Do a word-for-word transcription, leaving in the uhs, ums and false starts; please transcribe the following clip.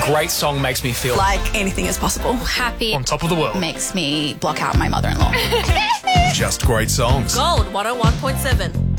great song makes me feel like anything is possible. Happy. on top of the world. Makes me block out my mother-in-law. Just great songs. Gold one oh one point seven.